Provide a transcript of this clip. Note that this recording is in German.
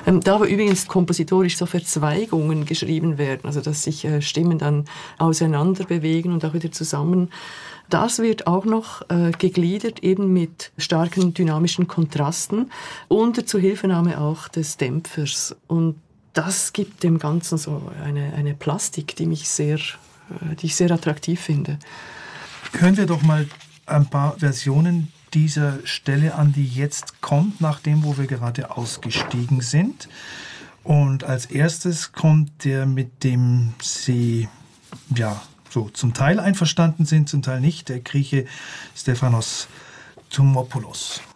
Da aber übrigens kompositorisch so Verzweigungen geschrieben werden, also dass sich Stimmen dann auseinander bewegen und auch wieder zusammen. Das wird auch noch gegliedert eben mit starken dynamischen Kontrasten unter Zuhilfenahme auch des Dämpfers. Und das gibt dem Ganzen so eine Plastik, die ich sehr attraktiv finde. Hören wir doch mal ein paar Versionen dieser Stelle an, die jetzt kommt, nach dem, wo wir gerade ausgestiegen sind. Und als erstes kommt der, mit dem Sie so zum Teil einverstanden sind, zum Teil nicht, der Grieche Stephanos Thumopoulos.